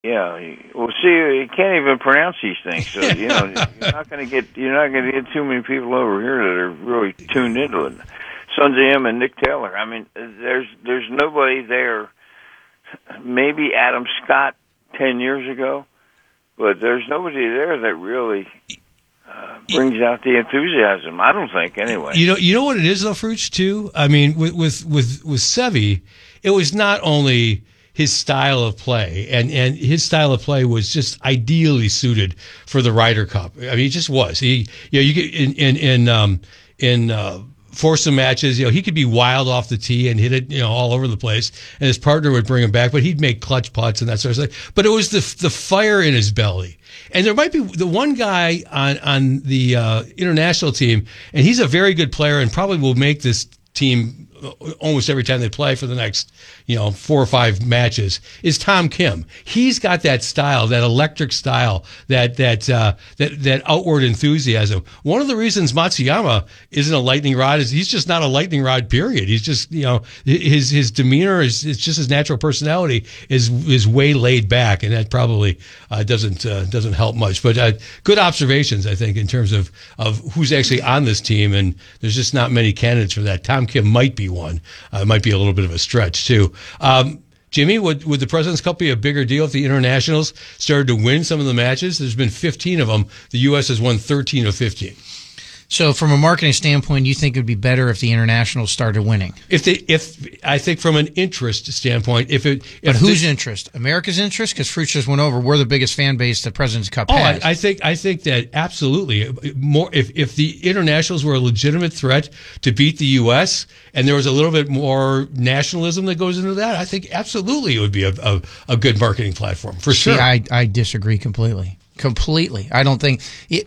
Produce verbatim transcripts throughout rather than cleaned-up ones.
Yeah, well, see, you can't even pronounce these things, so you know you're not going to get you're not going to get too many people over here that are really tuned into it. Sons of M and Nick Taylor. I mean, there's there's nobody there. Maybe Adam Scott ten years ago, but there's nobody there that really uh, brings out the enthusiasm. I don't think, anyway. You know, you know what it is though, Fruch, too. I mean, with with with, with Sevy, it was not only his style of play, and, and his style of play was just ideally suited for the Ryder Cup. I mean, he just was. He, you know, you get in in in um, in uh, foursome matches, you know, he could be wild off the tee and hit it, you know, all over the place, and his partner would bring him back, but he'd make clutch putts and that sort of stuff. But it was the the fire in his belly. And there might be the one guy on on the uh, international team, and he's a very good player and probably will make this team almost every time they play for the next, you know, four or five matches, is Tom Kim. He's got that style, that electric style, that that uh, that that outward enthusiasm. One of the reasons Matsuyama isn't a lightning rod is he's just not a lightning rod. Period. He's just, you know, his his demeanor is it's just his natural personality is is way laid back, and that probably uh, doesn't uh, doesn't help much. But uh, good observations, I think, in terms of of who's actually on this team, and there's just not many candidates for that. Tom Kim might be one. Uh, it might be a little bit of a stretch too. Um, Jimmy, would would the President's Cup be a bigger deal if the internationals started to win some of the matches? There's been fifteen of them. The U S has won thirteen of fifteen. So, from a marketing standpoint, you think it would be better if the internationals started winning? If they, if I think from an interest standpoint, if it, if but whose the, interest? America's interest? Because Fruch just went over. We're the biggest fan base the President's Cup oh, has. I, I think I think that absolutely more. If if the internationals were a legitimate threat to beat the U S and there was a little bit more nationalism that goes into that, I think absolutely it would be a a, a good marketing platform for See, sure. I I disagree completely. Completely. I don't think it.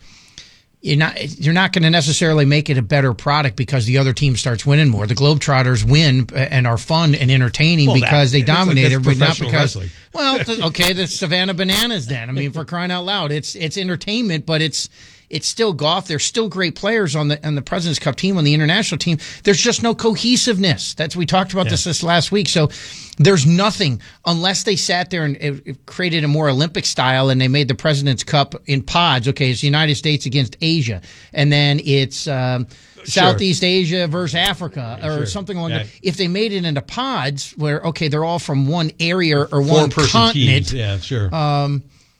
You're not you're not going to necessarily make it a better product because the other team starts winning more. The Globetrotters win and are fun and entertaining well, because that, they dominate everybody, not because wrestling. Well, okay, the Savannah Bananas then. I mean, for crying out loud, it's it's entertainment, but it's it's still golf. There's still great players on the on the President's Cup team, on the international team. There's just no cohesiveness. That's we talked about yeah. this this last week. So there's nothing unless they sat there and it, it created a more Olympic style and they made the President's Cup in pods. Okay, it's the United States against Asia, and then it's um, sure. Southeast Asia versus Africa or sure. something along yeah. that. If they made it into pods where okay, they're all from one area or one continent. Teams. Yeah, sure. Um,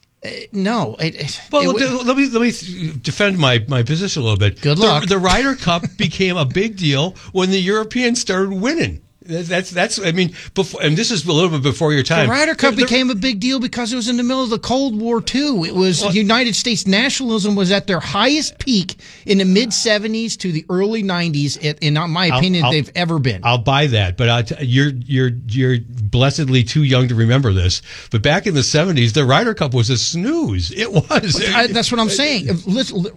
No. It, it, well, it, let me let me defend my, my position a little bit. Good luck. The, the Ryder Cup became a big deal when the Europeans started winning. That's that's. I mean, before, and this is a little bit before your time. The Ryder Cup the, the, became a big deal because it was in the middle of the Cold War too. It was well, United States nationalism was at their highest peak in the mid seventies to the early nineties. In my opinion, I'll, I'll, they've ever been. I'll buy that, but I'll t- you're you're you're blessedly too young to remember this. But back in the seventies, the Ryder Cup was a snooze. It was. I, that's what I'm saying. Listen,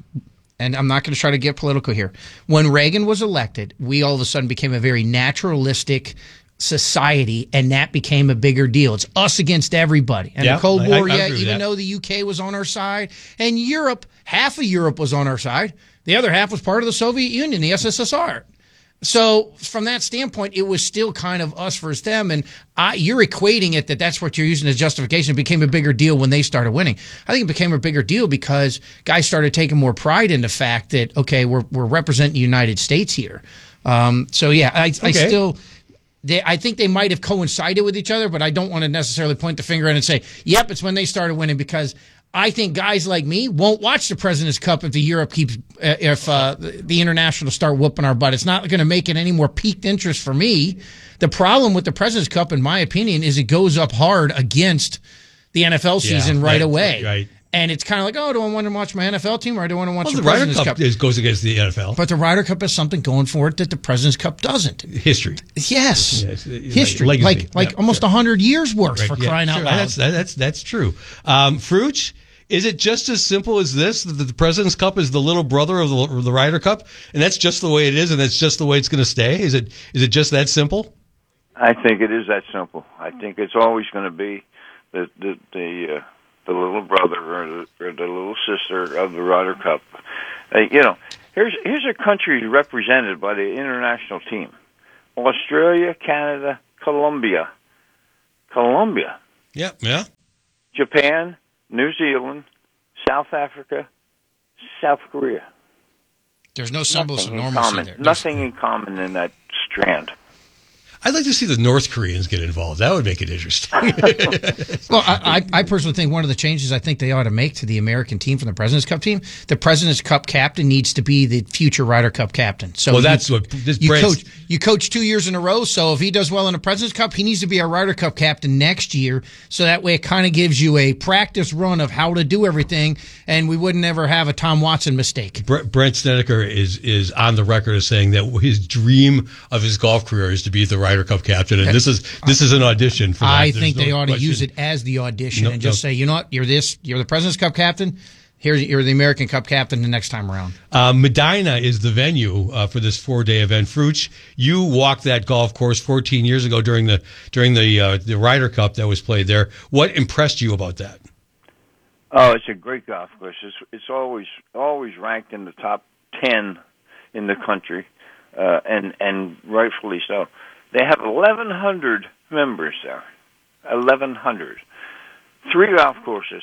and I'm not going to try to get political here. When Reagan was elected, we all of a sudden became a very naturalistic society, and that became a bigger deal. It's us against everybody. And yeah, the Cold War, I, I yeah, even that. though the U K was on our side, and Europe, half of Europe was on our side. The other half was part of the Soviet Union, the S S S R. So from that standpoint, it was still kind of us versus them. And I, you're equating it that that's what you're using as justification. It became a bigger deal when they started winning. I think it became a bigger deal because guys started taking more pride in the fact that, okay, we're we're representing the United States here. Um, so, yeah, I, okay. I still they, – I think they might have coincided with each other, but I don't want to necessarily point the finger at it and say, yep, it's when they started winning because – I think guys like me won't watch the President's Cup if the Europe keeps uh, if uh, the internationals start whooping our butt. It's not going to make it any more piqued interest for me. The problem with the President's Cup, in my opinion, is it goes up hard against the N F L season yeah, right, right away. Right. And it's kind of like, oh, do I want to watch my N F L team or do I want to watch well, the, the Ryder President's Cup? Cup? Cup goes against the N F L. But the Ryder Cup has something going for it that the President's Cup doesn't. History. Yes. yes. History. Legacy. Like like yeah, almost sure. one hundred years worth right. for yeah, crying sure. out loud. That's, that's, that's true. Um, Fruch? Is it just as simple as this, that the President's Cup is the little brother of the, the Ryder Cup, and that's just the way it is, and that's just the way it's going to stay? Is it is it just that simple? I think it is that simple. I think it's always going to be the the the, uh, the little brother or the, or the little sister of the Ryder Cup. Uh, you know, here's here's a country represented by the international team: Australia, Canada, Colombia, Colombia. Yeah, yeah. Japan, New Zealand, South Africa, South Korea. There's no symbols of Nothing in normalcy common. there. Nothing in common in that strand. I'd like to see the North Koreans get involved. That would make it interesting. Well, I, I I personally think one of the changes I think they ought to make to the American team from the President's Cup team, the President's Cup captain needs to be the future Ryder Cup captain. So well, you, that's what this you Brent's- coach. You coach two years in a row, so if he does well in the President's Cup, he needs to be a Ryder Cup captain next year. So that way, it kind of gives you a practice run of how to do everything, and we wouldn't ever have a Tom Watson mistake. Brent Snedeker is is on the record as saying that his dream of his golf career is to be the Ryder Cup captain, and this is this is an audition for that. I There's think no they ought to question. use it as the audition No, and just no. say, you know what, you're this, you're the President's Cup captain. Here's you're the American Cup captain the next time around. Uh, Medina is the venue uh, for this four-day event. Fruch, you walked that golf course fourteen years ago during the during the uh, the Ryder Cup that was played there. What impressed you about that? Oh, it's a great golf course. It's, it's always always ranked in the top ten in the country, uh, and and rightfully so. They have eleven hundred members there, eleven hundred, three golf courses,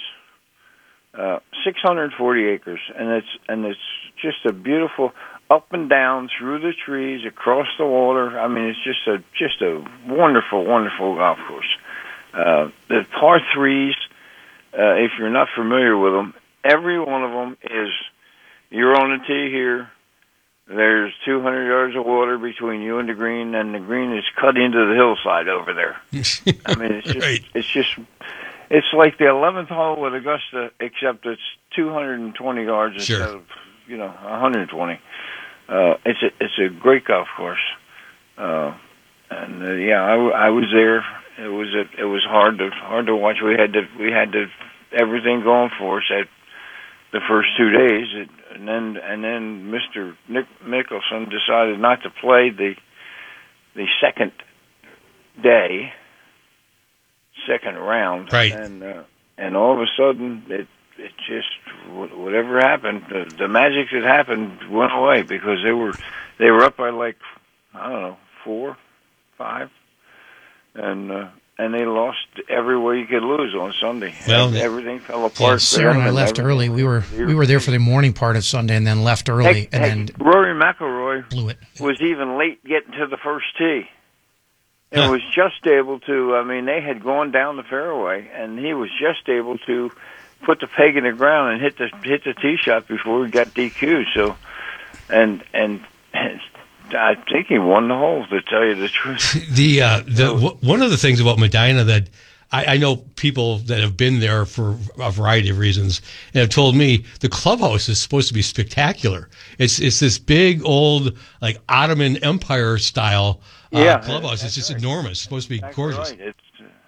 uh, six hundred forty acres, and it's and it's just a beautiful up and down through the trees, across the water. I mean, it's just a just a wonderful, wonderful golf course. Uh, the par threes, uh, if you're not familiar with them, every one of them is you're on the tee here. There's two hundred yards of water between you and the green, and the green is cut into the hillside over there. I mean, it's just, Right. it's just, it's like the eleventh hole at Augusta, except it's two hundred twenty yards Sure. instead of, you know, one hundred twenty. Uh, it's a, it's a great golf course. Uh, and uh, yeah, I, w- I was there. It was a, it was hard to hard to watch. We had to we had to everything going for us at the first two days, it, and then and then Mister Nick Mickelson decided not to play the the second day, second round, Right. and uh, and all of a sudden it it just wh- whatever happened, the, the magic that happened went away because they were they were up by like I don't know four, five, and. Uh, And they lost every way you could lose on Sunday. Well, everything fell Yeah, apart. for Sarah and them I left everything- early. We were we were there for the morning part of Sunday and then left early Heck, and heck, then Rory McIlroy blew it. was even late getting to the first tee. And Huh. was just able to, I mean, they had gone down the fairway, and he was just able to put the peg in the ground and hit the hit the tee shot before he got D Q'd. So, and and, and I think he won the hole, to tell you the truth. The uh, the w- one of the things about Medina that I, I know people that have been there for a variety of reasons and have told me the clubhouse is supposed to be spectacular. It's it's this big old like Ottoman Empire style uh, Yeah, clubhouse. It's just right. enormous. It's supposed to be Exactly gorgeous. right. It's,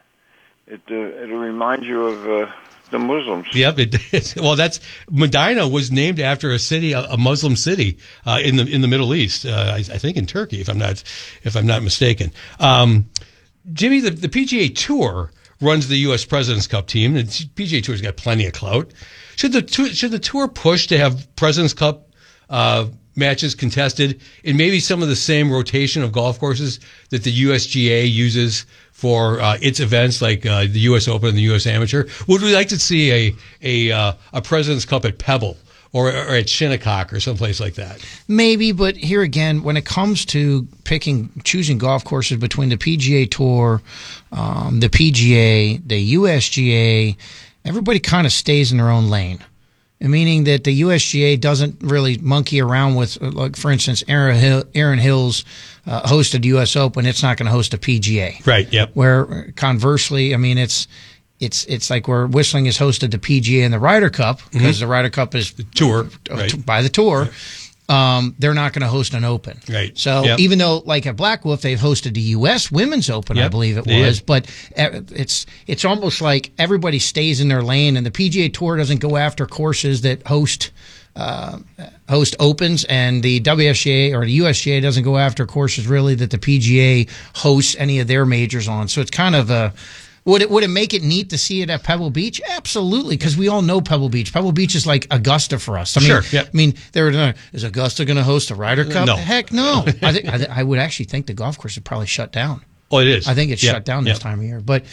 uh, it uh, it'll remind you of uh, the Muslims. Yep. It, it's, well, that's Medina was named after a city, a, a Muslim city uh, in the in the Middle East. Uh, I, I think in Turkey, if I'm not if I'm not mistaken. Um, Jimmy, the, the P G A Tour runs the U S President's Cup team. The P G A Tour's got plenty of clout. Should the tour, should the tour push to have President's Cup uh, matches contested in maybe some of the same rotation of golf courses that the U S G A uses for uh, its events, like uh, the U S Open and the U S Amateur? Would we like to see a a uh, a President's Cup at Pebble or, or at Shinnecock or someplace like that? Maybe, but here again, when it comes to picking, choosing golf courses between the P G A Tour, um, the P G A, the U S G A, everybody kind of stays in their own lane. Meaning that the U S G A doesn't really monkey around with, uh, like for instance, Aaron, Hill, Aaron Hills uh, hosted U S Open. It's not going to host a P G A. Right. Yep. Where conversely, I mean, it's it's it's like where Whistling has hosted the P G A and the Ryder Cup because the Ryder Cup is Tour. uh, Right. t- by the tour. Um, they're not going to host an Open. Right. So Yep. even though, like at Black Wolf, they've hosted the U S Women's Open, I Yep, believe it they was, did. but uh, it's it's almost like everybody stays in their lane, and the P G A Tour doesn't go after courses that host uh, host Opens, and the W S G A or the U S G A doesn't go after courses really that the P G A hosts any of their majors on. So it's kind of a Would it would it make it neat to see it at Pebble Beach? Absolutely, because we all know Pebble Beach. Pebble Beach is like Augusta for us. I mean, Sure, yep. I mean, they're uh, is Augusta going to host a Ryder Cup? No. Heck, no. I think I, th- I would actually think the golf course would probably shut down. Oh, it is. I think it's Yep, shut down this yep. time of year. But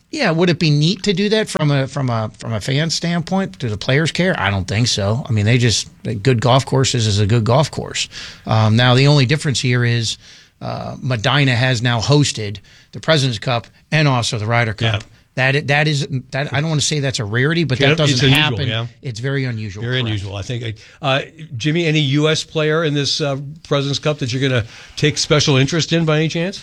Yeah, would it be neat to do that from a from a from a fan standpoint? Do the players care? I don't think so. I mean, they just good golf courses is a good golf course. Um, now the only difference here is uh, Medina has now hosted the President's Cup and also the Ryder Cup. Yeah. That that is that I don't want to say that's a rarity, but that doesn't it's unusual, happen. Yeah. It's very unusual. Very correct. unusual, I think. Uh, Jimmy, any U S player in this uh, President's Cup that you're going to take special interest in by any chance?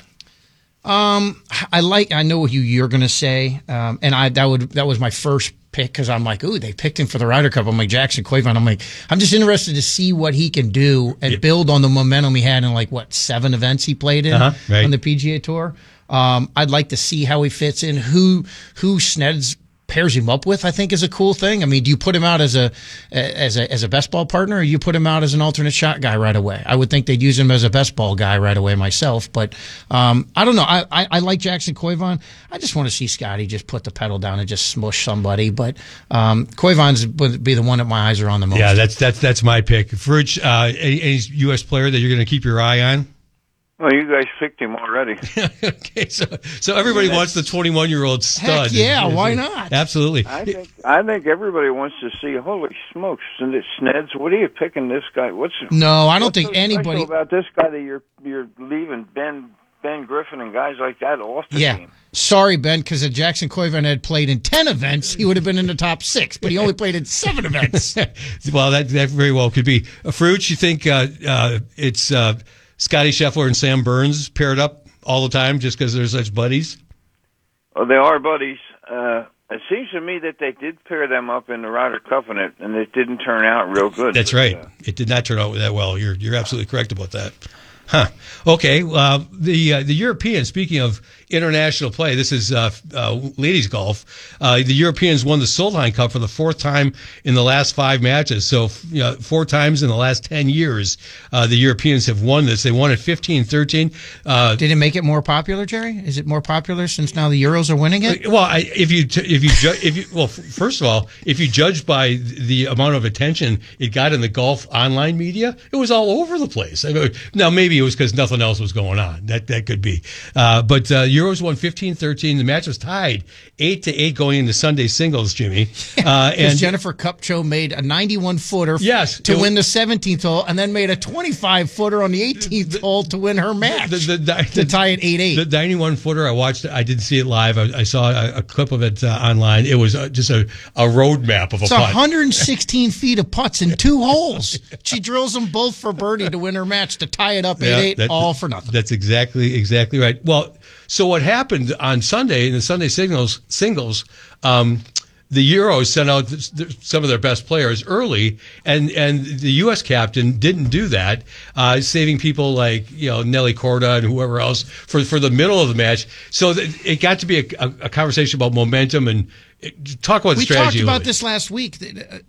Um, I like. I know what you you're going to say, um, and I that would that was my first pick because I'm like, ooh, they picked him for the Ryder Cup. I'm like Jackson Koivon. I'm like, I'm just interested to see what he can do and yeah. build on the momentum he had in like what seven events he played in uh-huh, right. on the P G A Tour. Um, I'd like to see how he fits in. Who who Sneds pairs him up with, I think, is a cool thing. I mean, do you put him out as a as a as a best ball partner, or you put him out as an alternate shot guy right away? I would think they'd use him as a best ball guy right away myself, but um, I don't know. I, I, I like Jackson Koivon. I just want to see Scotty just put the pedal down and just smush somebody. But um, Koivon's would be the one that my eyes are on the most. Yeah, that's that's that's my pick. Fruch, uh, any, any U S player that you're going to keep your eye on? Well, you guys picked him already. Okay, so so everybody wants the twenty-one-year-old stud. Heck yeah, why not? Absolutely. I think I think everybody wants to see. Holy smokes! And it's Sneds. What are you picking this guy? What's no? I don't what's think so anybody special about this guy that you're you're leaving Ben Ben Griffin and guys like that off the yeah. team. Sorry, Ben, because if Jackson Koivon had played in ten events, he would have been in the top six, but he only played in seven events. Well, that that very well could be. Uh, Fruch, you think uh, uh, it's uh, Scotty Scheffler and Sam Burns paired up all the time just because they're such buddies? Well, they are buddies. Uh, it seems to me that they did pair them up in the Ryder Cup, and it, and it didn't turn out real good. That's but, right. Uh, It did not turn out that well. You're you're absolutely correct about that. Huh. Okay. Uh, the uh, the Europeans. Speaking of international play, this is uh, uh, ladies golf. Uh, the Europeans won the Solheim Cup for the fourth time in the last five matches. So, you know, four times in the last ten years, uh, the Europeans have won this. They won it fifteen thirteen. Uh, Did it make it more popular, Jerry? Is it more popular since now the Euros are winning it? Well, I, if you if you ju- if you well, f- first of all, if you judge by the amount of attention it got in the golf online media, it was all over the place. I mean, now maybe it was because nothing else was going on. That that could be. Uh, but uh, Euros won fifteen thirteen. The match was tied eight to eight going into Sunday singles, Jimmy. Uh, and Jennifer Kupcho made a ninety-one footer yes, to it, win the seventeenth hole, and then made a twenty-five footer on the eighteenth the, hole to win her match the, the, the, to tie it eight eight. The ninety-one footer, I watched it. I didn't see it live. I, I saw a, a clip of it uh, online. It was uh, just a, a road map of a it's putt. one hundred sixteen feet of putts in two holes. She drills them both for birdie to win her match to tie it up eight eight, yeah, all for nothing. That's exactly exactly right. Well, so what happened on Sunday in the Sunday singles singles? Um, the Euros sent out some of their best players early, and, and the U S captain didn't do that, uh, saving people like you know Nelly Korda and whoever else for, for the middle of the match. So it got to be a, a, a conversation about momentum and talk about the we strategy. We talked about this last week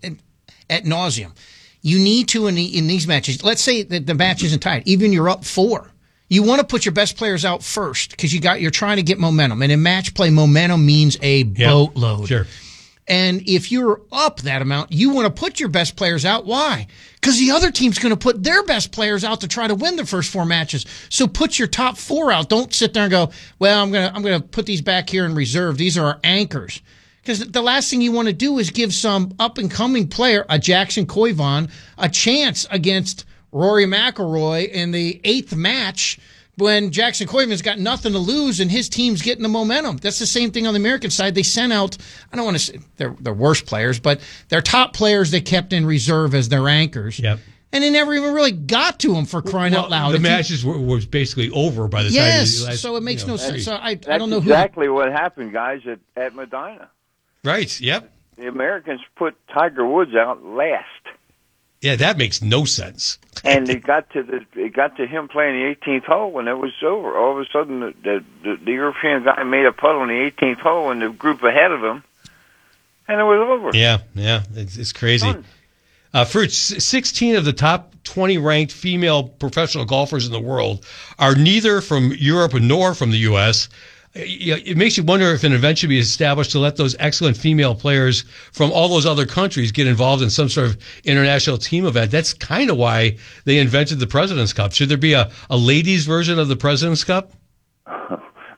at nauseum. You need to in, the, in these matches. Let's say that the match isn't tied, even you're up four. You want to put your best players out first because you got you're trying to get momentum, and in match play, momentum means a yeah, boatload. Sure. And if you're up that amount, you want to put your best players out. Why? Because the other team's going to put their best players out to try to win the first four matches. So put your top four out. Don't sit there and go, well, I'm going to I'm going to put these back here in reserve. These are our anchors. Because the last thing you want to do is give some up-and-coming player, a Jackson Koivon, a chance against Rory McIlroy in the eighth match when Jackson Koivon's got nothing to lose and his team's getting the momentum. That's the same thing on the American side. They sent out, I don't want to say they're, they're worst players, but they're top players they kept in reserve as their anchors. Yep. And they never even really got to them for crying well, out loud. The if matches you, were, was basically over by the yes, time. Yes, so it makes you know, no sense. So I, That's I don't know exactly who. what happened, guys, at, at Medina. Right, yep. The Americans put Tiger Woods out last. Yeah, that makes no sense. And it got to the it got to him playing the eighteenth hole, and it was over. All of a sudden, the the, the, the European guy made a putt on the eighteenth hole, and the group ahead of him, and it was over. Yeah, yeah, it's, it's crazy. Uh, Fruch, sixteen of the top twenty ranked female professional golfers in the world are neither from Europe nor from the U S It makes you wonder if an event should be established to let those excellent female players from all those other countries get involved in some sort of international team event. That's kind of why they invented the President's Cup. Should there be a, a ladies' version of the President's Cup?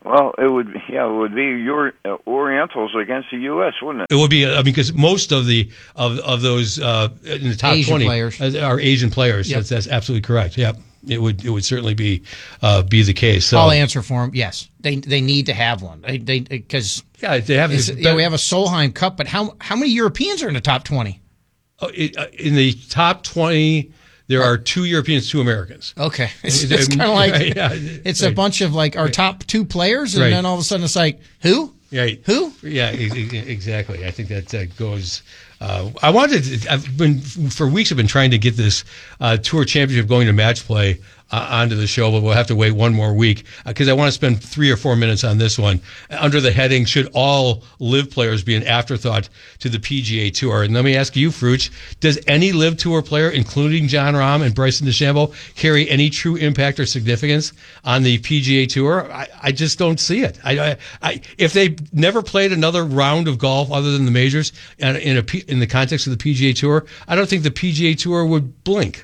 Well, it would, yeah, it would be your uh, Orientals against the U S, wouldn't it? It would be, I mean, because most of the of of those uh, in the top Asian twenty players. are Asian players. Yep. That's, that's absolutely correct. Yep, it would it would certainly be uh, be the case. So, I'll answer for him. Yes, they they need to have one. They they because yeah, they have. This, yeah, we have a Solheim Cup, but how how many Europeans are in the top twenty? uh, it, uh, in the top twenty. There are two Europeans, two Americans. Okay, it's, it's kind of like right, yeah, it's right. a bunch of like our top two players, and right. then all of a sudden it's like who? Right. Who? Yeah, e- e- exactly. I think that uh, goes. Uh, I wanted. To, I've been for weeks. I've been trying to get this uh, tour championship going to match play uh, onto the show, but we'll have to wait one more week because uh, I want to spend three or four minutes on this one under the heading: should all LIV players be an afterthought to the P G A Tour? And let me ask you, Fruch, does any LIV Tour player, including Jon Rahm and Bryson DeChambeau, carry any true impact or significance on the P G A Tour? I, I just don't see it. I, I, I if they never played another round of golf other than the majors and in a in the context of the P G A Tour, I don't think the P G A Tour would blink.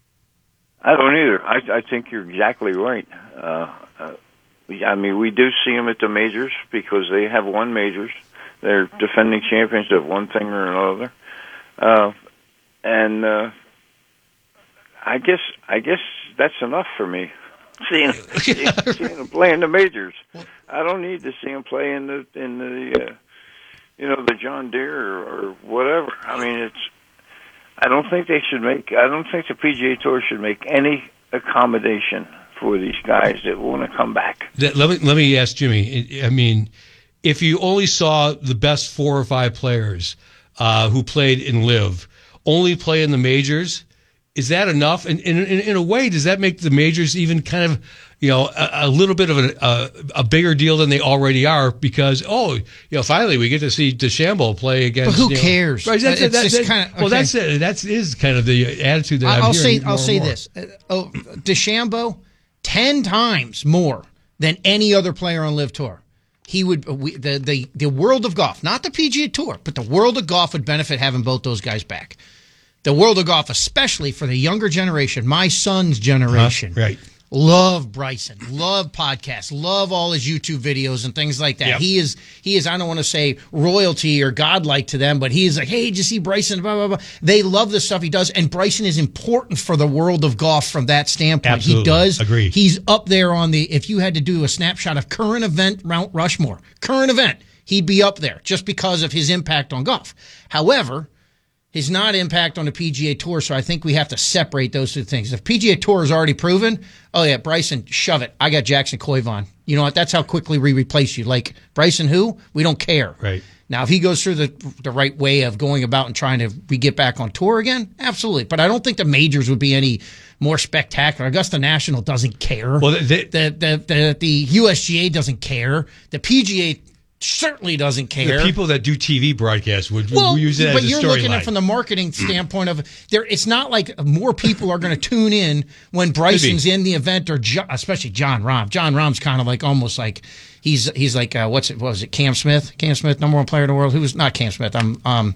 I don't either. I, I think you're exactly right. Uh, uh, I mean, we do see them at the majors because they have won majors. They're defending champions of one thing or another. Uh, and uh, I guess I guess that's enough for me. Seeing, seeing, seeing them play in the majors, I don't need to see them play in the in the uh, you know the John Deere or, or whatever. I mean, it's. I don't think they should make. I don't think the P G A Tour should make any accommodation for these guys that want to come back. That, let me let me ask Jimmy. I mean, if you only saw the best four or five players uh, who played in LIV only play in the majors, is that enough? And in, in, in a way, does that make the majors even kind of, you know, a, a little bit of a, a a bigger deal than they already are? Because oh, you know, finally we get to see DeChambeau play against. But who you know, cares? Right, that's, it's that, just that, kind of okay. Well, that's it. That is kind of the attitude that I'm I'll hearing say. more I'll say and more. this: uh, oh, DeChambeau, ten times more than any other player on LIV Tour. He would we, the the the world of golf, not the P G A Tour, but the world of golf would benefit having both those guys back. The world of golf, especially for the younger generation, my son's generation, huh? Right? Love Bryson, love podcasts, love all his YouTube videos and things like that. Yep. He is, he is. I don't want to say royalty or godlike to them, but he is like, hey, did you see Bryson? Blah blah blah. They love the stuff he does, and Bryson is important for the world of golf from that standpoint. Absolutely. He does. Agree. He's up there on the. If you had to do a snapshot of current event Mount Rushmore, current event, he'd be up there just because of his impact on golf. However, his not impact on the P G A Tour, so I think we have to separate those two things. If P G A Tour is already proven, oh yeah, Bryson, shove it. I got Jackson Koivon. You know what? That's how quickly we replace you. Like, Bryson who? We don't care. Right. Now, if he goes through the the right way of going about and trying to we get back on tour again, absolutely. But I don't think the majors would be any more spectacular. Augusta National doesn't care. Well, they, the, the, the, the U S G A doesn't care. The P G A certainly doesn't care. the people that do T V broadcasts would, well, would use it as but a you're looking storyline. at it from the marketing standpoint of there. It's not like more people are going to tune in when Bryson's in the event, or jo- especially Jon Rahm. Jon Rahm's kind of like almost like he's he's like uh, what's it? What was it? Cam Smith? Cam Smith, number one player in the world. Who was not Cam Smith? I'm um,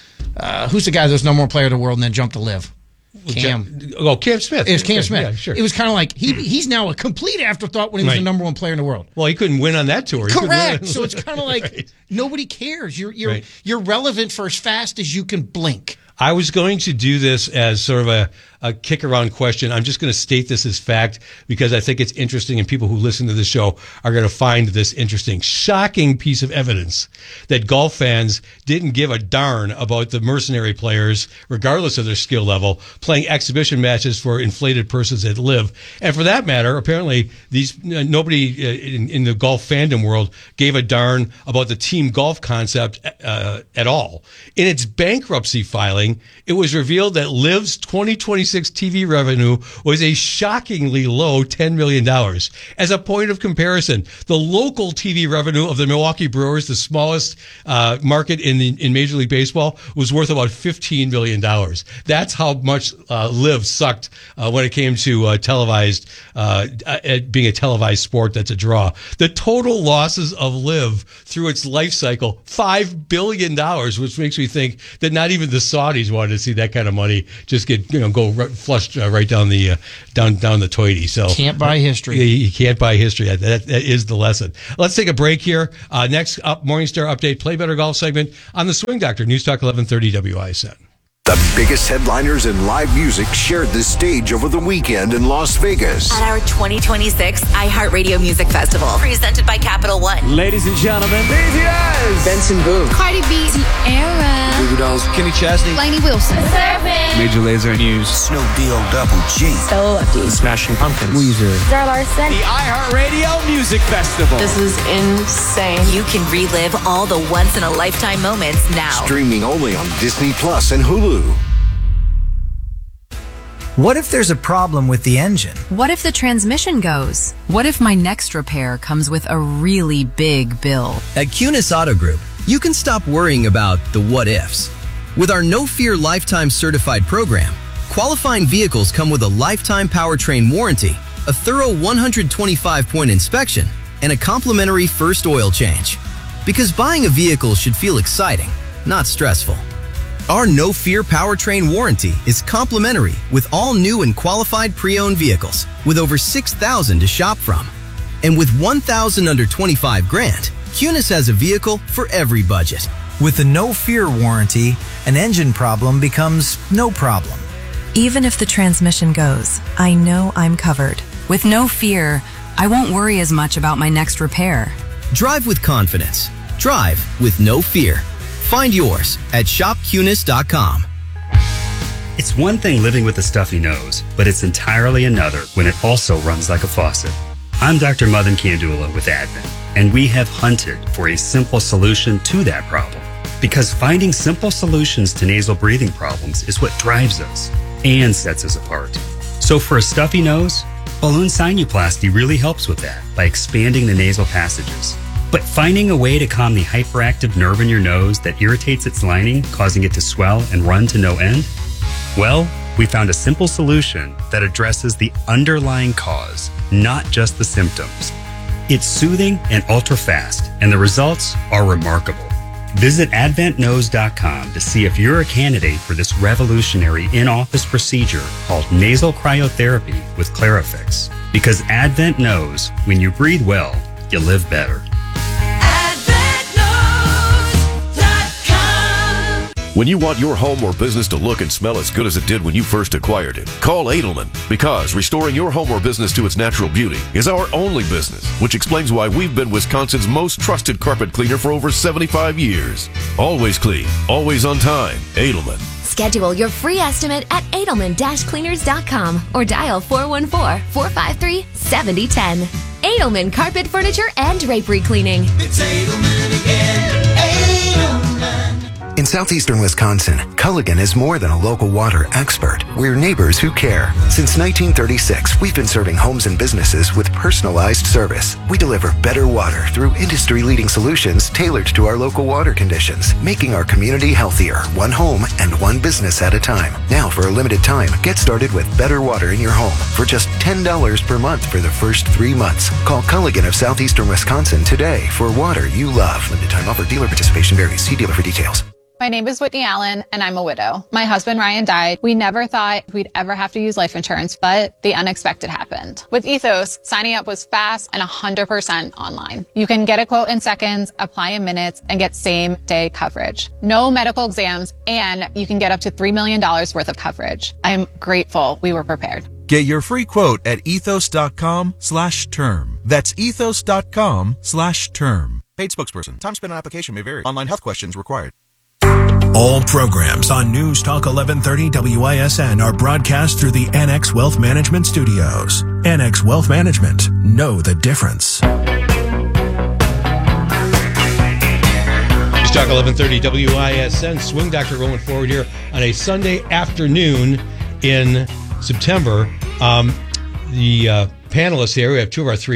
uh, who's the guy that was number one player in the world and then jumped to LIV? Cam. Oh, Cam Smith. It was Cam Smith. Yeah, sure. It was kind of like he he's now a complete afterthought when he was Right. the number one player in the world. Well, he couldn't win on that tour. He couldn't Correct. win- So it's kind of like Right. nobody cares. You're you're Right. you're relevant for as fast as you can blink. I was going to do this as sort of a, a kick around question. I'm just going to state this as fact because I think it's interesting and people who listen to the show are going to find this interesting. Shocking piece of evidence that golf fans didn't give a darn about the mercenary players, regardless of their skill level, playing exhibition matches for inflated purses at LIV. And for that matter, apparently these uh, nobody uh, in, in the golf fandom world gave a darn about the team golf concept uh, at all. In its bankruptcy filing, it was revealed that LIV's twenty twenty-six T V revenue was a shockingly low ten million dollars. As a point of comparison, the local T V revenue of the Milwaukee Brewers, the smallest uh, market in the, in Major League Baseball, was worth about fifteen million dollars. That's how much uh, LIV sucked uh, when it came to uh, televised, uh, at being a televised sport that's a draw. The total losses of LIV through its life cycle, five billion dollars, which makes me think that not even the Saudis Saudis wanted to see that kind of money just get you know go r- flushed uh, right down the uh, down down the toity. So Can't buy history. You, you can't buy history. That, that, that is the lesson. Let's take a break here. Uh, next up, Morningstar Update, Play Better Golf segment on the Swing Doctor, News Talk eleven thirty W I S N. The biggest headliners in live music shared the stage over the weekend in Las Vegas. At our twenty twenty-six iHeartRadio Music Festival, presented by Capital One. Ladies and gentlemen, B T S, Benson Boone, Cardi B, Tierra, Goo Goo Dolls, Kenny Chesney, Lainey Wilson, Surfing, Major Lazer News, Snoop D-O Double G, Soul Abdi, Smashing Pumpkins, Weezer, Zara Larson. the iHeartRadio Music Festival. This is insane. You can relive all the once-in-a-lifetime moments now. Streaming only on Disney Plus and Hulu. What if there's a problem with the engine? What if the transmission goes? What if my next repair comes with a really big bill? At Cunis Auto Group, you can stop worrying about the what ifs. With our No Fear Lifetime Certified program, qualifying vehicles come with a lifetime powertrain warranty, a thorough one hundred twenty-five point inspection, and a complimentary first oil change. Because buying a vehicle should feel exciting, not stressful. Our No Fear powertrain warranty is complimentary with all new and qualified pre-owned vehicles with over six thousand to shop from. And with one thousand under twenty-five grand, Cunis has a vehicle for every budget. With the No Fear warranty, an engine problem becomes no problem. Even if the transmission goes, I know I'm covered. With No Fear, I won't worry as much about my next repair. Drive with confidence. Drive with No Fear. Find yours at shop cunis dot com. It's one thing living with a stuffy nose, but it's entirely another when it also runs like a faucet. I'm Doctor Madan Kandula with Advent, and we have hunted for a simple solution to that problem. Because finding simple solutions to nasal breathing problems is what drives us and sets us apart. So for a stuffy nose, balloon sinuplasty really helps with that by expanding the nasal passages. But finding a way to calm the hyperactive nerve in your nose that irritates its lining, causing it to swell and run to no end? Well, we found a simple solution that addresses the underlying cause, not just the symptoms. It's soothing and ultra-fast, and the results are remarkable. Visit advent nose dot com to see if you're a candidate for this revolutionary in-office procedure called nasal cryotherapy with Clarifix. Because Advent knows when you breathe well, you live better. When you want your home or business to look and smell as good as it did when you first acquired it, call Edelman, because restoring your home or business to its natural beauty is our only business, which explains why we've been Wisconsin's most trusted carpet cleaner for over seventy-five years. Always clean, always on time. Edelman. Schedule your free estimate at edelman dash cleaners dot com or dial four one four, four five three, seven zero one zero. Edelman Carpet, Furniture, and Drapery Cleaning. It's Edelman again. Edelman. In southeastern Wisconsin, Culligan is more than a local water expert. We're neighbors who care. Since nineteen thirty-six, we've been serving homes and businesses with personalized service. We deliver better water through industry-leading solutions tailored to our local water conditions, making our community healthier, one home and one business at a time. Now, for a limited time, get started with better water in your home for just ten dollars per month for the first three months. Call Culligan of southeastern Wisconsin today for water you love. Limited time offer. Dealer participation varies. See dealer for details. My name is Whitney Allen, and I'm a widow. My husband, Ryan, died. We never thought we'd ever have to use life insurance, but the unexpected happened. With Ethos, signing up was fast and one hundred percent online. You can get a quote in seconds, apply in minutes, and get same-day coverage. No medical exams, and you can get up to three million dollars worth of coverage. I'm grateful we were prepared. Get your free quote at ethos dot com slash term. That's ethos dot com slash term. Paid spokesperson. Time spent on application may vary. Online health questions required. All programs on News Talk eleven thirty W I S N are broadcast through the N X Wealth Management Studios. N X Wealth Management. Know the difference. News Talk eleven thirty W I S N. Swing Doctor rolling forward here on a Sunday afternoon in September. Um, the uh, panelists here, we have two of our three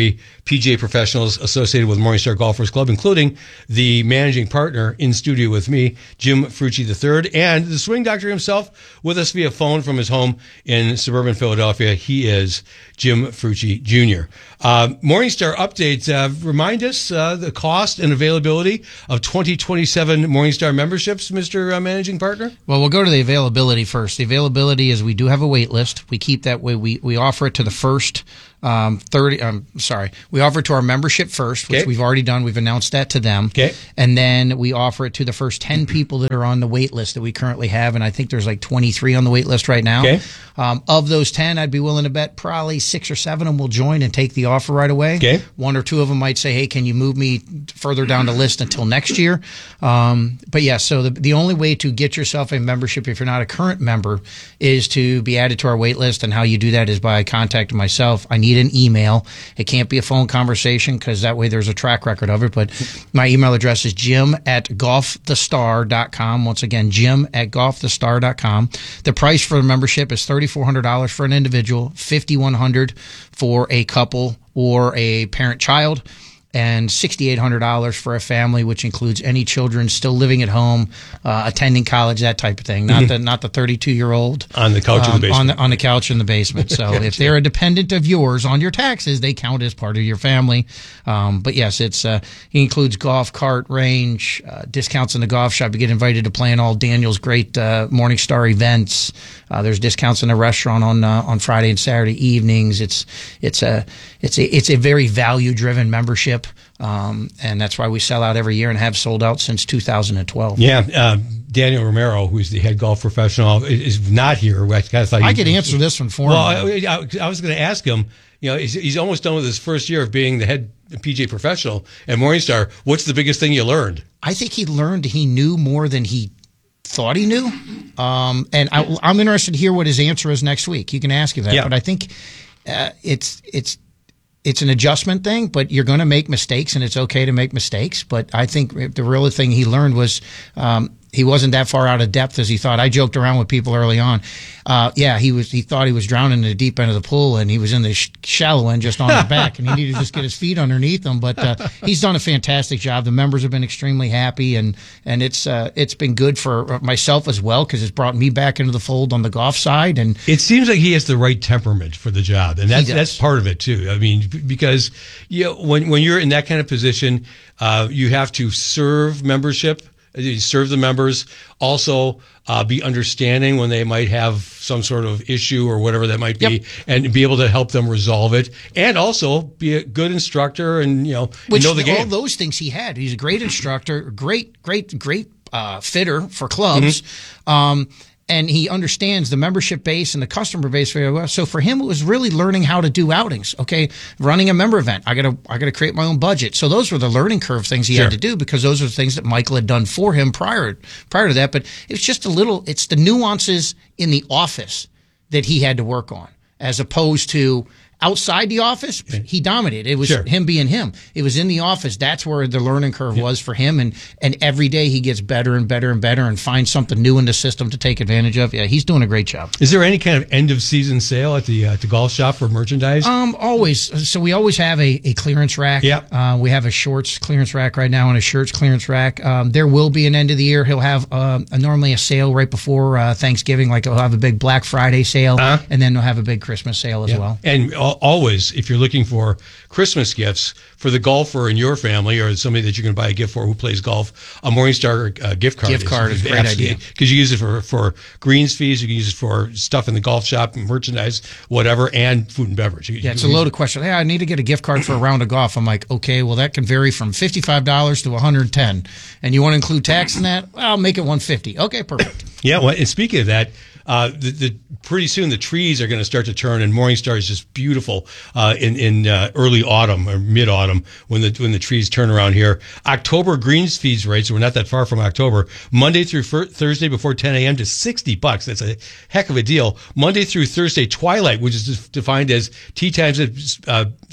P G A professionals associated with Morningstar Golfers Club, including the managing partner in studio with me, Jim Frucci the third, and the swing doctor himself with us via phone from his home in suburban Philadelphia. He is Jim Frucci Junior Uh, Morningstar updates. Uh, remind us uh, the cost and availability of twenty twenty-seven Morningstar memberships, Mister Uh, managing partner. Well, we'll go to the availability first. The availability is we do have a wait list. We keep that way. We, we offer it to the first um, thirty. I'm um, sorry. We offer it to our membership first, which okay. we've already done. We've announced that to them. Okay. And then we offer it to the first ten people that are on the wait list that we currently have. And I think there's like twenty-three on the wait list right now. Okay. Um, of those ten, I'd be willing to bet probably six or seven of them will join and take the offer right away. Okay. One or two of them might say, hey, can you move me further down the list until next year? Um, but yeah, so the, the only way to get yourself a membership if you're not a current member is to be added to our wait list. And how you do that is by contacting myself. I need an email. It can't be a phone conversation because that way there's a track record of it. But my email address is jim at golf the star dot com. Once again, jim at golf the star dot com. The price for the membership is thirty-four hundred dollars for an individual, fifty-one hundred dollars for a couple or a parent-child, and six thousand eight hundred dollars for a family, which includes any children still living at home, uh, attending college, that type of thing. Not the not the thirty-two-year-old on the couch um, in the basement. On the, on the couch in the basement. So if they're a dependent of yours on your taxes, they count as part of your family. Um, but yes, it's uh, it includes golf cart range, uh, discounts in the golf shop. You get invited to play in all Daniel's great uh, Morningstar events. Uh, there's discounts in the restaurant on uh, on Friday and Saturday evenings. It's it's a it's a it's a very value driven membership. Um, and that's why we sell out every year and have sold out since two thousand twelve. Yeah. Uh, Daniel Romero, who's the head golf professional, is not here. I, kind of thought I he, could answer this one for well, him. I, I, I was going to ask him, you know, he's, he's almost done with his first year of being the head P G A professional at Morningstar. What's the biggest thing you learned? I think he learned he knew more than he thought he knew. Um, and I, I'm interested to hear what his answer is next week. You can ask him that. Yeah. But I think uh, it's it's it's an adjustment thing, but you're going to make mistakes, and it's okay to make mistakes. But I think the real thing he learned was um, he wasn't that far out of depth as he thought. I joked around with people early on. Uh, yeah, he was. He thought he was drowning in the deep end of the pool, and he was in the sh- shallow end, just on his back, and he needed to just get his feet underneath him. But uh, he's done a fantastic job. The members have been extremely happy, and and it's uh, it's been good for myself as well because it's brought me back into the fold on the golf side. And it seems like he has the right temperament for the job, and that's that's part of it too. I mean, because you know, when when you're in that kind of position, uh, you have to serve membership. You serve the members, also uh, be understanding when they might have some sort of issue or whatever that might be, yep. and be able to help them resolve it, and also be a good instructor and you know Which, know the game. All those things he had. He's a great instructor, great, great, great uh, fitter for clubs. Mm-hmm. Um, And he understands the membership base and the customer base very well. So for him, it was really learning how to do outings. Okay, running a member event, I gotta, I gotta create my own budget. So those were the learning curve things he sure. had to do because those are the things that Michael had done for him prior, prior to that. But it's just a little, it's the nuances in the office that he had to work on, as opposed to outside the office. He dominated. It was sure. him being him. It was in the office. That's where the learning curve yeah. was for him. And, and every day he gets better and better and better and finds something new in the system to take advantage of. Yeah, he's doing a great job. Is there any kind of end of season sale at the uh, at the golf shop for merchandise? Um, always. So we always have a, a clearance rack. Yeah. Uh, we have a shorts clearance rack right now and a shirts clearance rack. Um, there will be an end of the year. He'll have uh, a, normally a sale right before uh, Thanksgiving. Like he'll have a big Black Friday sale, uh-huh. and then he'll have a big Christmas sale as yeah. well. And uh, always, if you're looking for Christmas gifts for the golfer in your family or somebody that you can buy a gift for who plays golf, a Morningstar uh, gift card gift is, card is a great idea because you use it for, for greens fees, you can use it for stuff in the golf shop, merchandise, whatever, and food and beverage. You, yeah, it's a loaded question. Hey, I need to get a gift card for a round of golf. I'm like, okay, well that can vary from fifty-five dollars to one hundred ten dollars, and you want to include tax in that? Well, I'll make it one hundred fifty dollars. Okay, perfect. Yeah, well, and speaking of that, uh, the, the pretty soon the trees are going to start to turn, and Morningstar is just beautiful uh, in in uh, early autumn or mid autumn when the when the trees turn around here. October greens fees rates, so we're not that far from October. Monday through fir- Thursday before ten a.m. to sixty bucks. That's a heck of a deal. Monday through Thursday twilight, which is defined as tee times at uh,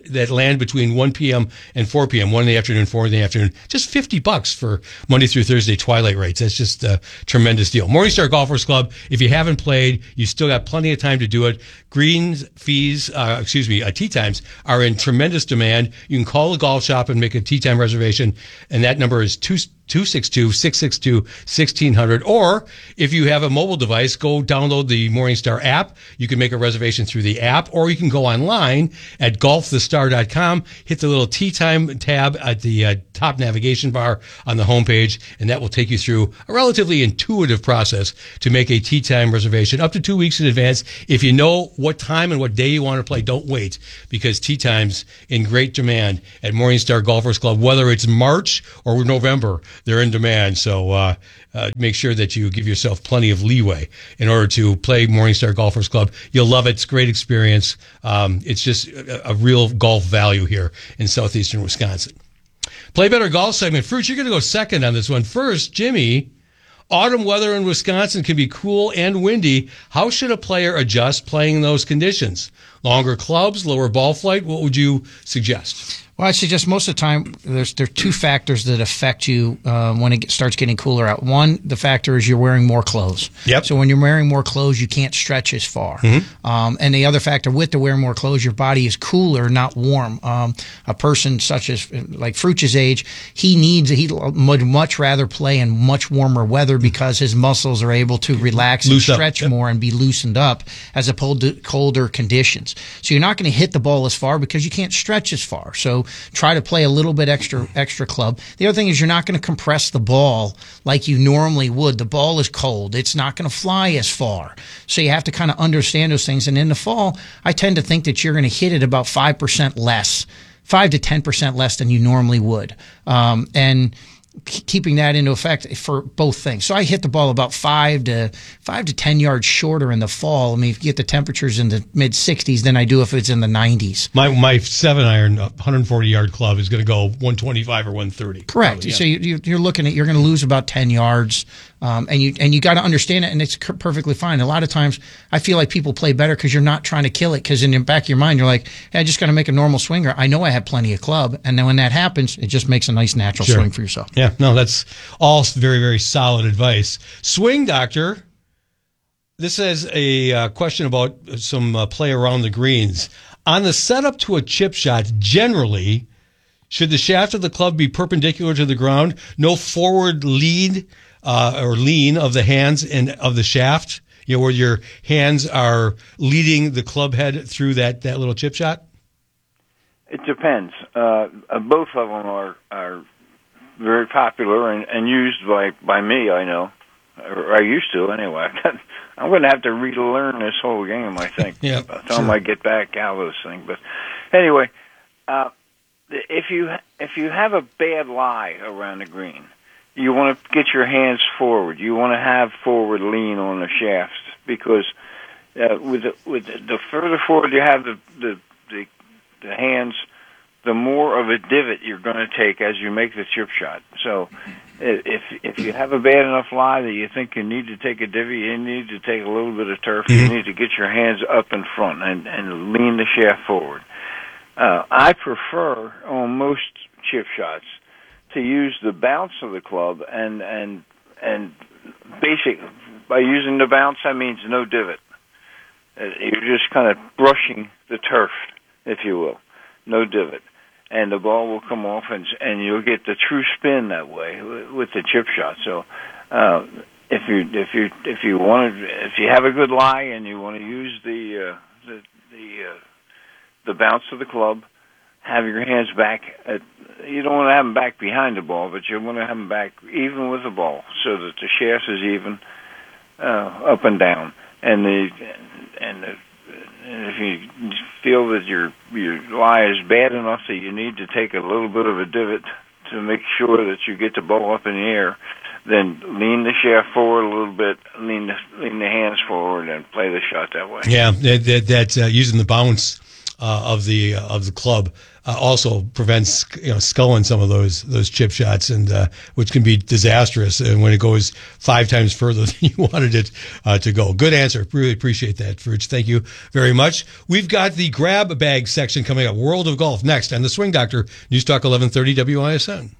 that land between one p.m. and four p.m., one in the afternoon, four in the afternoon, just fifty bucks for Monday through Thursday twilight rates. That's just a tremendous deal. Morningstar Golfers Club, if you haven't played, you still got plenty of time to do it. Greens fees, uh, excuse me, uh, tee times are in tremendous demand. You can call the golf shop and make a tee time reservation, and that number is two. two six two, six six two, one six zero zero. Or if you have a mobile device, go download the Morningstar app. You can make a reservation through the app, or you can go online at golf the star dot com, hit the little tee time tab at the uh, top navigation bar on the homepage, and that will take you through a relatively intuitive process to make a tee time reservation up to two weeks in advance. If you know what time and what day you want to play, don't wait, because tee time's in great demand at Morningstar Golfers Club, whether it's March or November. They're in demand, so uh, uh, make sure that you give yourself plenty of leeway in order to play Morningstar Golfers Club. You'll love it. It's a great experience. Um, it's just a, a real golf value here in southeastern Wisconsin. Play Better Golf segment. Fruits, you're going to go second on this one. First, Jimmy, autumn weather in Wisconsin can be cool and windy. How should a player adjust playing in those conditions? Longer clubs, lower ball flight? What would you suggest? Well, I suggest most of the time there's there are two factors that affect you uh, when it get, starts getting cooler out. One, the factor is you're wearing more clothes. Yep. So when you're wearing more clothes, you can't stretch as far. Mm-hmm. Um, and the other factor with the wearing more clothes, your body is cooler, not warm. Um, a person such as like Fruch's age, he needs he would much rather play in much warmer weather because his muscles are able to relax Loose and up. stretch Yep. more and be loosened up as opposed to colder conditions. So you're not going to hit the ball as far because you can't stretch as far. So try to play a little bit extra extra club. The other thing is you're not going to compress the ball like you normally would. The ball is cold. It's not going to fly as far. So you have to kind of understand those things. And in the fall, I tend to think that you're going to hit it about five percent less, five to ten percent less than you normally would. Um, and keeping that into effect for both things. So I hit the ball about five to five to ten yards shorter in the fall. I mean, if you get the temperatures in the mid sixties than I do if it's in the nineties. My my seven iron one hundred forty yard club is going to go one twenty-five or one thirty. Correct. Probably, yeah. So you, you're looking at you're going to lose about ten yards, um, and you and you got to understand it, and it's c- perfectly fine. A lot of times, I feel like people play better because you're not trying to kill it. Because in the back of your mind, you're like, hey, I just got to make a normal swinger. I know I have plenty of club, and then when that happens, it just makes a nice natural Sure. swing for yourself. Yeah, no, that's all very, very solid advice. Swing Doctor, this is a uh, question about some uh, play around the greens. On the setup to a chip shot, generally, should the shaft of the club be perpendicular to the ground? No forward lead uh, or lean of the hands and of the shaft, you know, where your hands are leading the club head through that, that little chip shot? It depends. Uh, uh, both of them are, are very popular and, and used by, by me, I know. Or I used to, anyway. I'm going to have to relearn this whole game, I think. Yeah, by the time I get back out of this thing. But anyway, uh, if you if you have a bad lie around the green, you want to get your hands forward. You want to have forward lean on the shafts because uh, with the, with the, the further forward you have the the, the the hands, the more of a divot you're going to take as you make the chip shot. So if if you have a bad enough lie that you think you need to take a divot, you need to take a little bit of turf, Mm-hmm. you need to get your hands up in front and, and lean the shaft forward. Uh, I prefer, on most chip shots, to use the bounce of the club, and and and basic, by using the bounce, that means no divot. Uh, you're just kind of brushing the turf, if you will, no divot. And the ball will come off, and and you'll get the true spin that way with the chip shot. So, uh, if you if you if you want to, if you have a good lie and you want to use the uh, the the, uh, the bounce of the club, have your hands back. At, you don't want to have them back behind the ball, but you want to have them back even with the ball, so that the shaft is even uh, up and down. And the and the And if you feel that your your lie is bad enough that you need to take a little bit of a divot to make sure that you get the ball up in the air, then lean the shaft forward a little bit, lean the, lean the hands forward, and play the shot that way. Yeah, that, that, that's uh, using the bounce uh, of the uh, of the club uh, also prevents you know sculling some of those those chip shots, and uh, which can be disastrous. And when it goes five times further than you wanted it uh, to go. Good answer. Really appreciate that, Fruits. Thank you very much. We've got the grab bag section coming up. World of Golf next, and the Swing Doctor. News Talk eleven thirty W I S N.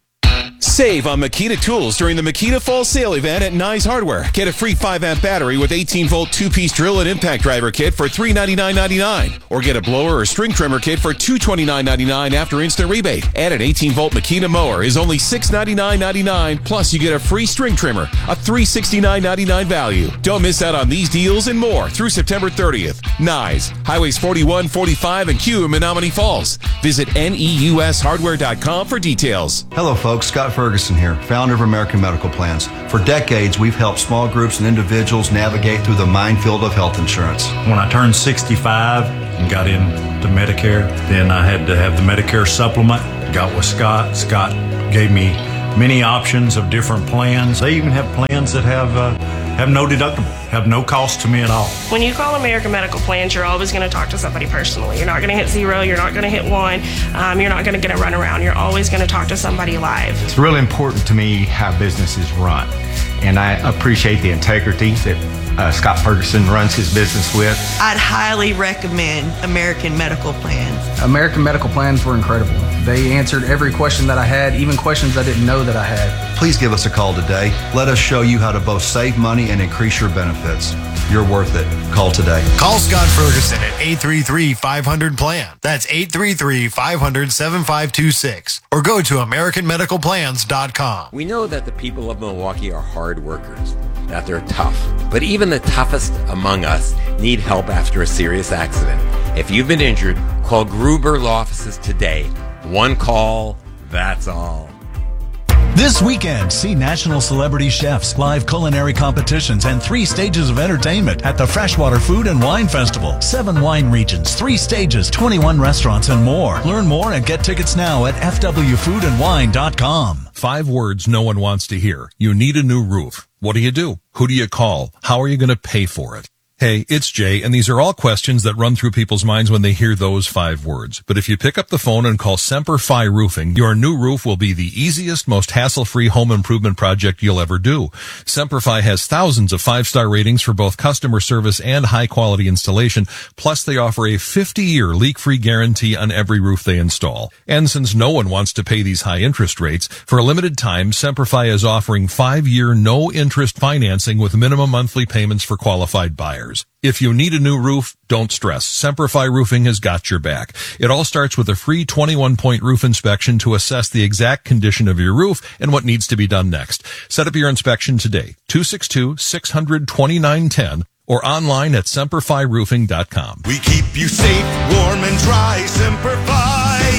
Save on Makita tools during the Makita Fall Sale event at Nyes Hardware. Get a free five amp battery with eighteen volt two-piece drill and impact driver kit for three hundred ninety-nine dollars and ninety-nine cents. Or get a blower or string trimmer kit for two hundred twenty-nine dollars and ninety-nine cents after instant rebate. Add an eighteen volt Makita mower is only six hundred ninety-nine dollars and ninety-nine cents. Plus, you get a free string trimmer, a three hundred sixty-nine dollars and ninety-nine cents value. Don't miss out on these deals and more through September thirtieth. Nyes, Highways forty-one, forty-five, and Q in Menominee Falls. Visit N E U S hardware dot com for details. Hello, folks. Scott Ferguson here, founder of American Medical Plans. For decades, we've helped small groups and individuals navigate through the minefield of health insurance. When I turned sixty-five and got into Medicare, then I had to have the Medicare supplement. Got with Scott. Scott gave me many options of different plans. They even have plans that have uh, have no deductible, have no cost to me at all. When you call American Medical Plans, you're always going to talk to somebody personally. You're not going to hit zero. You're not going to hit one. Um, you're not going to get a run around. You're always going to talk to somebody live. It's really important to me how businesses run, and I appreciate the integrity that uh, Scott Ferguson runs his business with. I'd highly recommend American Medical Plans. American Medical Plans were incredible. They answered every question that I had, even questions I didn't know that I had. Please give us a call today. Let us show you how to both save money and increase your benefits. You're worth it. Call today. Call Scott Ferguson at eight three three, five hundred, plan. That's eight three three, five hundred, seven five two six. Or go to American Medical Plans dot com. We know that the people of Milwaukee are hard workers, that they're tough. But even the toughest among us need help after a serious accident. If you've been injured, call Gruber Law Offices today. One call, that's all. This weekend, see national celebrity chefs, live culinary competitions, and three stages of entertainment at the Freshwater Food and Wine Festival. Seven wine regions, three stages, twenty-one restaurants, and more. Learn more and get tickets now at f w food and wine dot com. Five words no one wants to hear. You need a new roof. What do you do? Who do you call? How are you going to pay for it? Hey, it's Jay, and these are all questions that run through people's minds when they hear those five words. But if you pick up the phone and call Semper Fi Roofing, your new roof will be the easiest, most hassle-free home improvement project you'll ever do. Semper Fi has thousands of five-star ratings for both customer service and high-quality installation, plus they offer a fifty-year leak-free guarantee on every roof they install. And since no one wants to pay these high interest rates, for a limited time, Semper Fi is offering five-year no-interest financing with minimum monthly payments for qualified buyers. If you need a new roof, don't stress. Semper Fi Roofing has got your back. It all starts with a free twenty-one point roof inspection to assess the exact condition of your roof and what needs to be done next. Set up your inspection today, two six two, six hundred, twenty-nine ten, or online at semper fi roofing dot com. We keep you safe, warm, and dry. Semper Fi.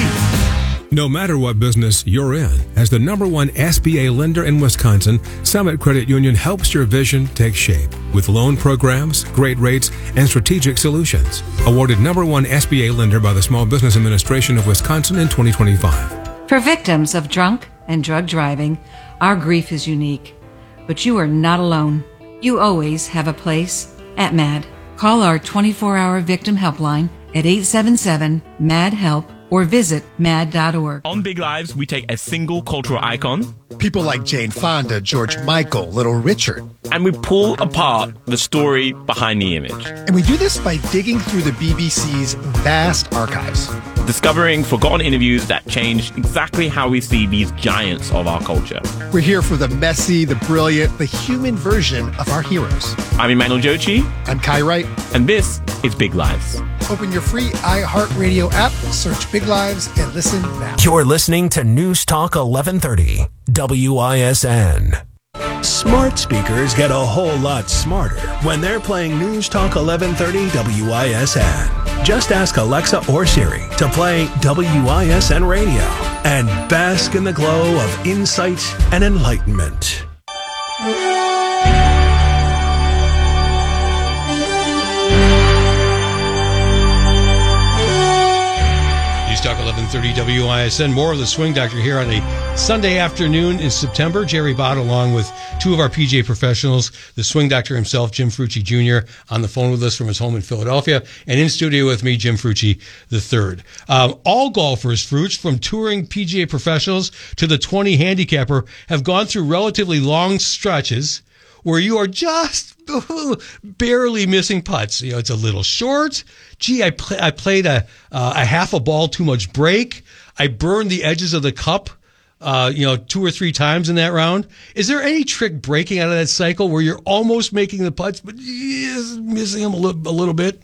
No matter what business you're in, as the number one S B A lender in Wisconsin, Summit Credit Union helps your vision take shape with loan programs, great rates, and strategic solutions. Awarded number one S B A lender by the Small Business Administration of Wisconsin in twenty twenty-five. For victims of drunk and drug driving, our grief is unique. But you are not alone. You always have a place at MAD. Call our twenty-four hour victim helpline at eight seven seven, M A D, HELP or visit mad dot org. On Big Lives, we take a single cultural icon, people like Jane Fonda, George Michael, Little Richard, and we pull apart the story behind the image. And we do this by digging through the B B C's vast archives, discovering forgotten interviews that changed exactly how we see these giants of our culture. We're here for the messy, the brilliant, the human version of our heroes. I'm Emmanuel Jochi. I'm Kai Wright. And this is Big Lives. Open your free iHeartRadio app, search Big Lives, and listen now. You're listening to News Talk eleven thirty, W I S N. Smart speakers get a whole lot smarter when they're playing News Talk eleven thirty W I S N. Just ask Alexa or Siri to play W I S N Radio and bask in the glow of insight and enlightenment. News Talk eleven thirty W I S N. More of the Swing Doctor here on a Sunday afternoon in September. Jerry Bott, along with two of our P G A professionals, the Swing Doctor himself, Jim Frucci Junior, on the phone with us from his home in Philadelphia, and in studio with me, Jim Frucci the third. Um, all golfers, Frucci, from touring P G A professionals to the twenty handicapper, have gone through relatively long stretches where you are just barely missing putts. You know, it's a little short. Gee, I, play, I played a, uh, a half a ball too much break. I burned the edges of the cup, uh, you know, two or three times in that round. Is there any trick breaking out of that cycle where you're almost making the putts, but yes, missing them a little, a little bit?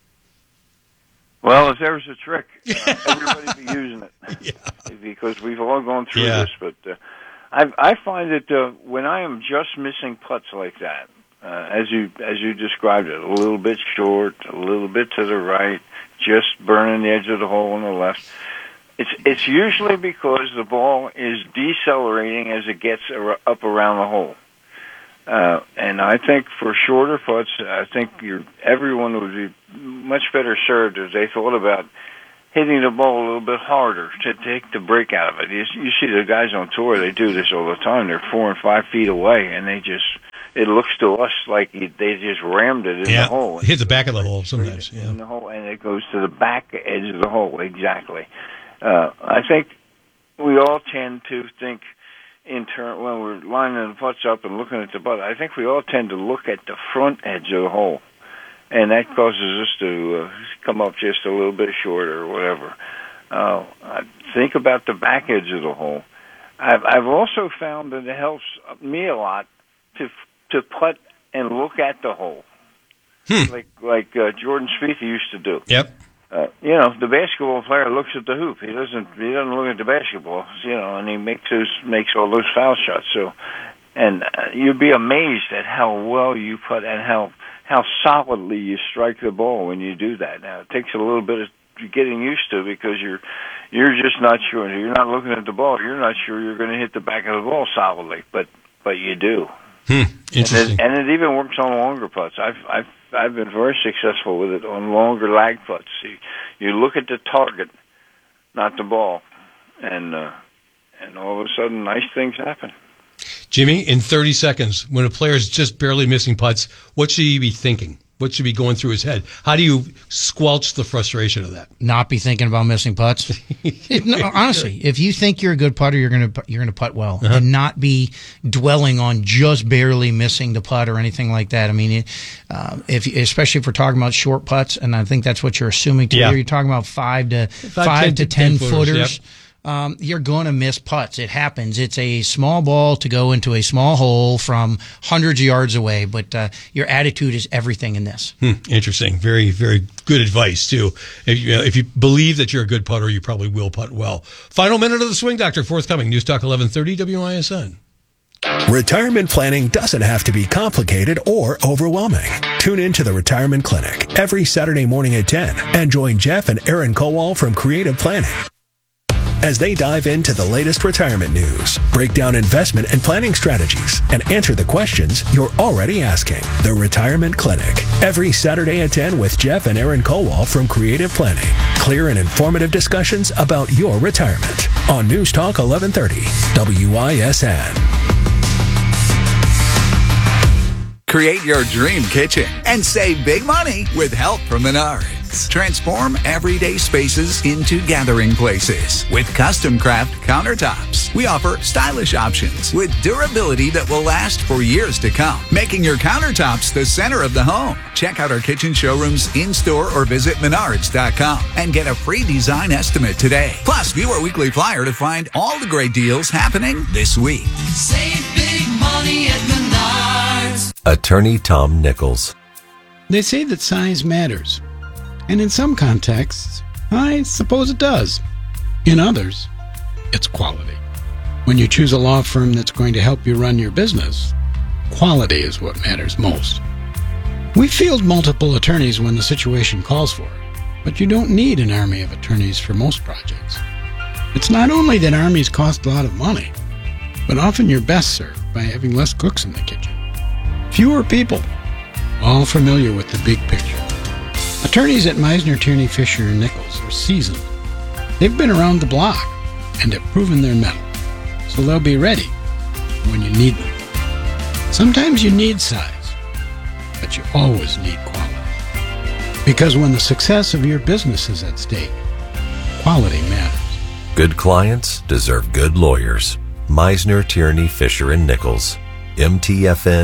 Well, if there's a trick, uh, everybody be using it. Yeah. Because we've all gone through yeah. this, but... Uh, I, I find that uh, when I am just missing putts like that, uh, as you as you described it, a little bit short, a little bit to the right, just burning the edge of the hole on the left, it's it's usually because the ball is decelerating as it gets ar- up around the hole. Uh, and I think for shorter putts, I think you're, everyone would be much better served if they thought about hitting the ball a little bit harder to take the break out of it. You, you see the guys on tour, they do this all the time. They're four and five feet away, and they just, it looks to us like they just rammed it in yeah. the hole. Hit the back of the hole sometimes. In Yeah. the hole, and it goes to the back edge of the hole, exactly. Uh, I think we all tend to think in turn, when we're lining the putts up and looking at the putt, I think we all tend to look at the front edge of the hole. And that causes us to uh, come up just a little bit short or whatever. Uh, think about the back edge of the hole. I've, I've also found that it helps me a lot to to putt and look at the hole, hmm. like like uh, Jordan Spieth used to do. Yep. Uh, you know, the basketball player looks at the hoop. He doesn't. He doesn't look at the basketball. You know, and he makes those makes all those foul shots. So, and uh, you'd be amazed at how well you putt and how. how solidly you strike the ball when you do that. Now, it takes a little bit of getting used to because you're you're just not sure. You're not looking at the ball. You're not sure you're going to hit the back of the ball solidly, but but you do. Hmm. Interesting. And it, and it even works on longer putts. I've I've I've been very successful with it on longer lag putts. You, you look at the target, not the ball, and uh, and all of a sudden, nice things happen. Jimmy, in thirty seconds, when a player is just barely missing putts, what should he be thinking? What should be going through his head? How do you squelch the frustration of that? Not be thinking about missing putts. No, honestly, if you think you're a good putter, you're going to you're going to putt well, uh-huh. and not be dwelling on just barely missing the putt or anything like that. I mean, uh, if especially if we're talking about short putts, and I think that's what you're assuming too. Yeah. You're talking about five to five, five five to ten, ten footers. footers. Yep. Um, you're going to miss putts. It happens. It's a small ball to go into a small hole from hundreds of yards away, but uh, your attitude is everything in this. Hmm, interesting. Very, very good advice, too. If you, if you believe that you're a good putter, you probably will putt well. Final minute of the Swing Doctor, forthcoming. News Talk eleven thirty W I S N. Retirement planning doesn't have to be complicated or overwhelming. Tune in to the Retirement Clinic every Saturday morning at ten and join Jeff and Aaron Kowal from Creative Planning as they dive into the latest retirement news, break down investment and planning strategies, and answer the questions you're already asking. The Retirement Clinic, every Saturday at ten with Jeff and Aaron Kowal from Creative Planning. Clear and informative discussions about your retirement on News Talk eleven thirty W I S N. Create your dream kitchen and save big money with help from Menards. Transform everyday spaces into gathering places with custom craft countertops. We offer stylish options with durability that will last for years to come, making your countertops the center of the home. Check out our kitchen showrooms in-store or visit menards dot com and get a free design estimate today. Plus, view our weekly flyer to find all the great deals happening this week. Save big money at Menards. Attorney Tom Nichols. They say that size matters. And in some contexts, I suppose it does. In others, it's quality. When you choose a law firm that's going to help you run your business, quality is what matters most. We field multiple attorneys when the situation calls for it, but you don't need an army of attorneys for most projects. It's not only that armies cost a lot of money, but often you're best served by having less cooks in the kitchen. Fewer people, all familiar with the big picture. Attorneys at Meisner, Tierney, Fisher, and Nichols are seasoned, They've been around the block and have proven their mettle, so they'll be ready when you need them. Sometimes you need size, but you always need quality. Because when the success of your business is at stake, quality matters. Good clients deserve good lawyers. Meisner, Tierney, Fisher and Nichols. M T F N